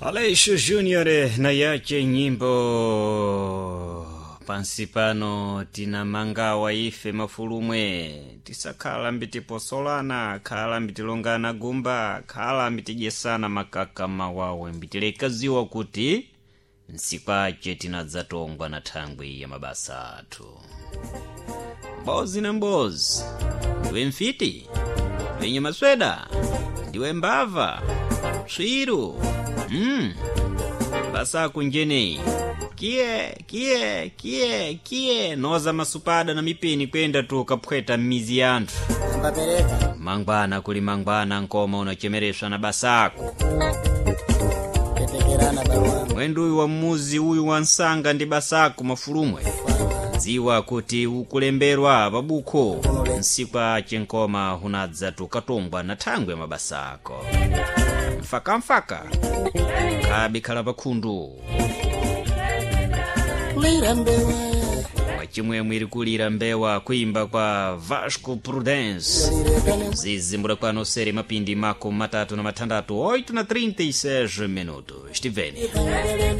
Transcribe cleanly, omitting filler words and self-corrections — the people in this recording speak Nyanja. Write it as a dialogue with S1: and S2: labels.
S1: Aleixo Junior na yake nyimbo pansi pano tina mangawa ife mafulumwe tisakhala mbitiposolana khala mbitilongana gumba khala mbitijesana makaka mawawe mbitilekaziwa kuti nsipache tinadzatongwa na thangwi ya mabasa athu. Mbozi na mbozi ndiwe mfiti ndiwe masweda ndiwe mbava swiru basa kunjene kie noza masupada na mipeni kwenda tu kapweta mizi yantu mangwana kuli mangwana nkoma unachemereshwa na basako mwendu wa muzi uyu wansanga ndi basako mafulumwe ziwa kuti ukulemberwa babuko nsikwa chenkoma hunadza tukatongwa na thangwe mabasako mfaka kabikhala bakhundu wachimwemwe iri kulira mbewa kuimba kwa Vasco Prudence zizimbura kwa noseri mapindi mako matatu na matandatu 8:36 minutos. Estiveni